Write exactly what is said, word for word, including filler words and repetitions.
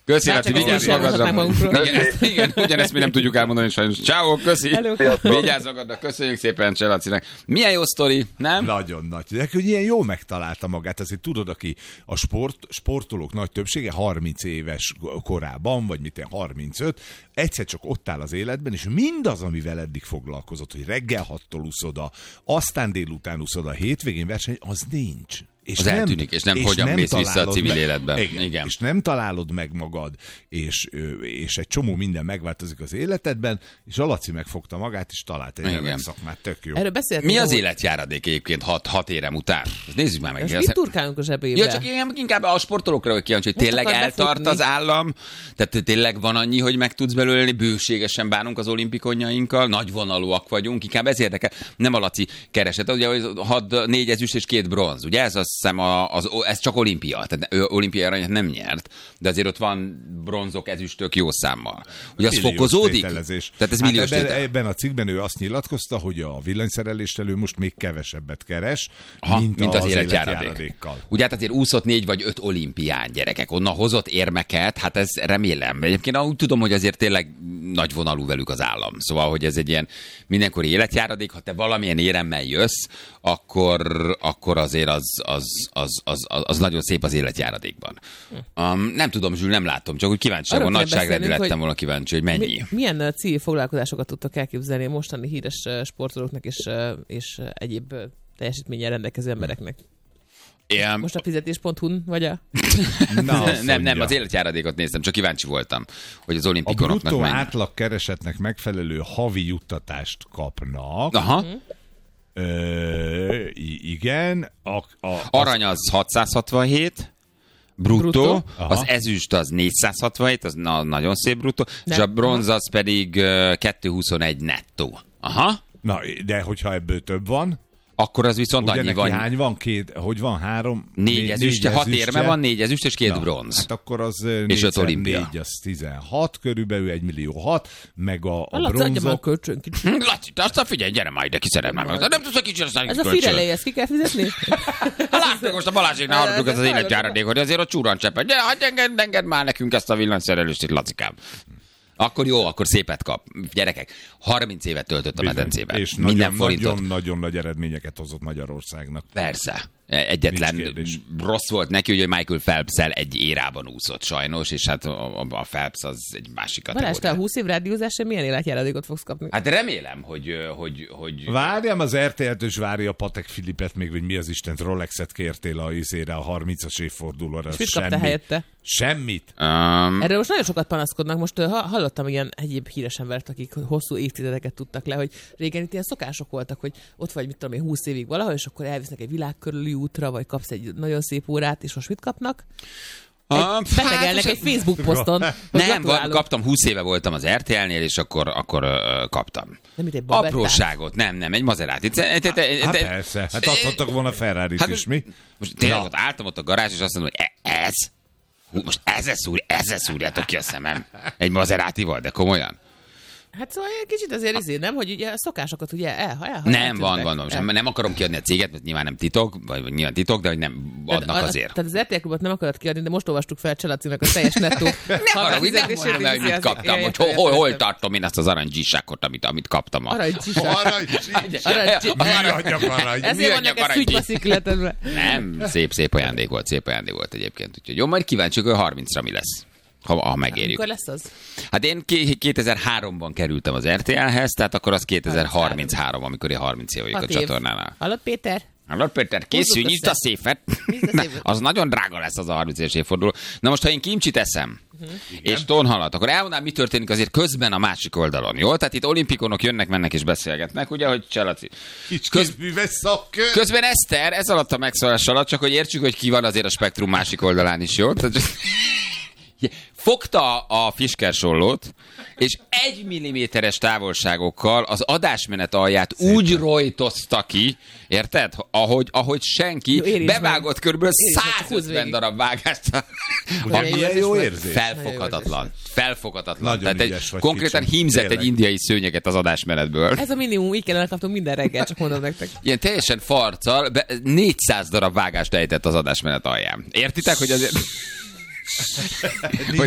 Köszi, Laci, vigyázz magadra. Igen, igen, ugyanezt mi nem tudjuk elmondani sajnos. Ciao, köszi. Vigyázz magadra, köszönjük szépen Cseh Lacinak. Milyen jó sztori, nem? Nagyon nagy. De hogy ilyen jól megtalálta magát. Azért tudod, aki a sport, sportolók nagy többsége harminc éves korában, vagy mit harmincöt, egyszer csak ott áll az életben, és mindaz, amivel eddig foglalkozott, hogy reggel hattól úszoda, aztán délután úszoda, hétvégén verseny, az nincs. És az nem, eltűnik, és nem és hogyan nem mész vissza a civil meg, életbe. Igen, igen. És nem találod meg magad, és, és egy csomó minden megváltozik az életedben, és a Laci megfogta magát, és talált egy remek szakmát, tök jó. Erről beszéltünk. Mi az életjáradék egyébként hat, hat érem után? Ezt nézzük már meg. És mit turkálunk a zsebébe? Ja, csak inkább a sportolókra vagy kíváncsi, hogy tényleg eltart befutni az állam, tehát tényleg van annyi, hogy meg tudsz belőle élni, bőségesen bánunk az olimpikonjainkkal, nagyvonalúak vagyunk, inkább ez érdekel. Nem a Laci keresett, ugye hat, négy ezüst és két bronz, ugye ez azt hiszem a, az, ez csak olimpia, tehát ő olimpiai aranyat nem nyert, de azért ott van bronzok, ezüstök jó számmal. Ugye az fokozódik? Tehát ez milliós hát ebben, ebben a cikkben ő azt nyilatkozta, hogy a villanyszerelést elő most még kevesebbet keres, Aha, mint, mint az, az életjáradékkal. Ugye hát azért úszott négy vagy öt olimpián, gyerekek, onnan hozott érmeket, hát ez remélem. Egyébként úgy tudom, hogy azért tényleg nagyvonalú velük az állam. Szóval, hogy ez egy ilyen mindenkori életjáradék, ha te valamilyen éremmel jössz, akkor, akkor azért az, az, az, az, az, az nagyon szép az életjáradékban. Um, nem tudom, Zsül, nem látom, csak úgy kíváncsiságban, nagyságrendi lettem volna kíváncsi, hogy mennyi. Mi, milyen civil foglalkozásokat tudtok elképzelni a mostani híres sportolóknak és, és egyéb teljesítménnyel rendelkező embereknek? Ilyen... Most a fizetés pont hu-n vagy a... Na, nem, nem, az életjáradékot néztem, csak kíváncsi voltam, hogy az olimpikonoknak a bruttó mennyi. átlag keresetnek megfelelő havi juttatást kapnak. Aha. Ö, igen. A, a, Arany az hatszázhatvanhét, bruttó, bruttó. Az ezüst az négyszázhatvanhét, az na, nagyon szép bruttó, és a bronz az pedig kétszázhuszonegy nettó. Aha. Na, de hogyha ebből több van? Akkor az viszont ugye annyi van. Hány van? Két, hogy van? Három? Négy, négy ezüstje, hat érme van, négy ezüst és két Na, bronz. Hát akkor az és öt olimpia. négy, az tizenhat, körülbelül egy millió hat, meg a, a, a Laci, bronzok. adja már a kölcsön kicsit. Laci, aztán figyelj, gyere már ide, kiszerem már meg. Nem tudsz a kicsit, aztán ez a firelej, ezt ki kell fizetni? Láttuk most a Balázséknál hallottuk ezt az életjáradékot, azért ott csúran cseppet. Gyere, hagyj enged, enged már nekünk ezt a villanyszerelést itt, Lacikám. Akkor jó, akkor szépet kap. Gyerekek, harminc évet töltött a medencében. És minden nagyon, forintot. Nagyon, nagyon nagy eredményeket hozott Magyarországnak. Persze. Egyetlen rossz volt neki, hogy Michael Phelps-el egy érában úszott sajnos, és hát a, a Phelps az egy másik kategória. Balázs, te a húsz év rádiózásra milyen életjáradékot fogsz kapni? Hát remélem, hogy... hogy, hogy... Várjam az er té el-től, és várja a Patek Filipet még, hogy mi az Istent, Rolexet kértél a izére a harmincas évfordulóra. És mit kaptál helyette? Semmit. Um... Erről most nagyon sokat panaszkodnak. Most uh, hallottam ilyen egyéb híres embert, akik hosszú évtizedeket tudtak le, hogy régen itt ilyen szokások voltak, hogy ott vagy, mit tudom én, húsz évig valahol, és akkor elvisznek egy világkörüli útra, vagy kapsz egy nagyon szép órát, és most mit kapnak? Egy, uh, betegelnek hát, egy Facebook poszton. Nem, kaptam, húsz éve voltam az er té el-nél, és akkor, akkor uh, kaptam. Nem, egy apróságot, nem, nem, egy Maserati. Hát persze, hát adhattak volna Ferrarit hát, is, mi? Most tényleg ott álltam ott a garázs, és azt mondom, hogy ez? Most ezzel szúr, ezzel szúrjátok ki a szemem. Egy Maseratival, de komolyan. Hát szóval egy kicsit azért izé, nem? Hogy ugye a szokásokat ugye el, el, Nem, van, van, van. El. Nem akarom kiadni a céget, mert nyilván nem titok, vagy nyilván titok, de hogy nem adnak tehát, azért. Tehát az er té el klubot nem akarod kiadni, de most olvastuk fel Cseh Lacinak a teljes nettó. Nem arra, hogy nem mondom el, hogy mit kaptam, hogy hol, hol, hol tartom én azt az aranyzsísákot, amit, amit kaptam. Aranyzsísák. Aranyzsísák. Ezért van neked fügybaszikletedben. Nem, szép, szép ajándék volt, szép ajándék volt egyébként. Úgyhogy jó, majd kíváncsiak, hogy harmincra mi lesz. Ha, ha megérjük. Mikor lesz az? Hát én kétezer-háromban kerültem az er té el-hez, tehát akkor az kétezer-harminchárom, amikor én harminc év vagyok a csatornánál. Hallott, Péter? Hallott, Péter? Készülj, nyisd a széfet. Az nagyon drága lesz az a harminc éves évforduló. Na most, ha én kimcsit eszem, uh-huh. és tonhalat, akkor elmondám, mi történik azért közben a másik oldalon, jó? Tehát itt olimpikonok jönnek, mennek és beszélgetnek, ugye, hogy Cseh Laci. Köz... Közben Eszter, ez alatt a megszólás alatt, csak hogy értsük, hogy ki van azért a spektrum másik oldalán is, jó? Tehát... Fogta a fiskersollót, és egy milliméteres távolságokkal az adásmenet alját Szépen. úgy rojtozta ki, érted? Ahogy, ahogy senki, jó, bevágott körülbelül százötven darab vágást. Milyen jó érzés. Felfoghatatlan. Felfoghatatlan. Nagyon Tehát egy, konkrétan kicsim. hímzett Tényleg. egy indiai szőnyeget az adásmenetből. Ez a minimum, így kellene kaptunk minden reggel, csak mondom nektek. Ilyen teljesen farccal, be, négyszáz darab vágást ejtett az adásmenet alján. Értitek, hogy azért...